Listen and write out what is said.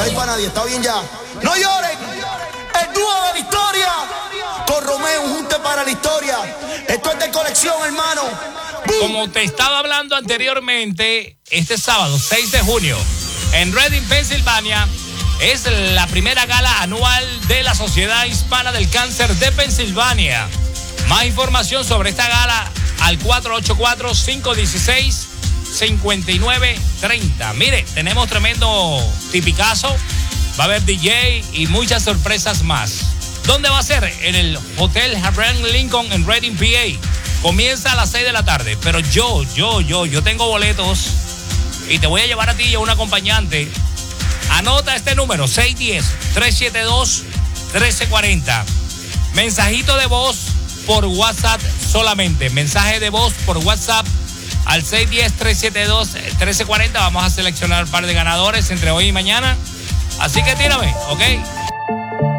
hay para nadie, está bien ya. No lloren. El dúo de la historia. Con Romeo, un junte para la historia. Esto es de colección, hermano. ¡Bum! Como te estaba hablando anteriormente, este sábado 6 de junio en Reading, Pensilvania, es la primera gala anual de la Sociedad Hispana del Cáncer de Pensilvania. Más información sobre esta gala al 484-516-5930. Mire, tenemos tremendo tipicazo. Va a haber DJ y muchas sorpresas más. ¿Dónde va a ser? En el Hotel Abraham Lincoln en Reading, PA. Comienza a las 6 de la tarde. Pero yo tengo boletos y te voy a llevar a ti y a un acompañante. Anota este número, 610-372-1340. Mensajito de voz por WhatsApp solamente. Mensaje de voz por WhatsApp al 610-372-1340. Vamos a seleccionar un par de ganadores entre hoy y mañana. Así que tírame, ¿ok?